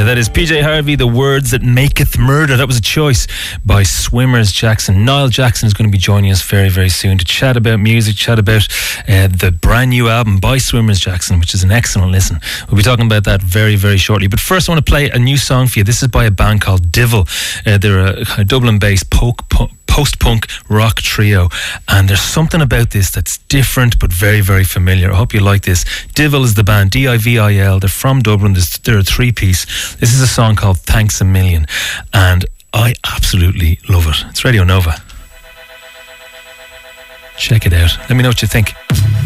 That is PJ Harvey, The Words That Maketh Murder. That was a choice by Swimmers Jackson. Niall Jackson is going to be joining us very, very soon to chat about music, chat about the brand new album by Swimmers Jackson, which is an excellent listen. We'll be talking about that very, very shortly. But first I want to play a new song for you. This is by a band called Divil. They're a kind of Dublin-based post-punk rock trio, and there's something about this that's different but very, very familiar. I hope you like this. Divil is the band, Divil. They're from Dublin. They're a three-piece. This is a song called Thanks a Million, and I absolutely love it. It's Radio Nova. Check it out. Let me know what you think.